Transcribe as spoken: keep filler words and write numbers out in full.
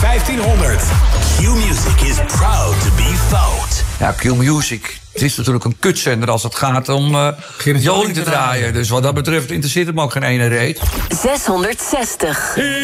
vijftienhonderd. Q-Music is proud to be Fout. Ja, Q-Music. Het is natuurlijk een kutzender als het gaat om uh, Jolie te draaien. Dus wat dat betreft interesseert het me ook geen ene reet. zeshonderdzestig.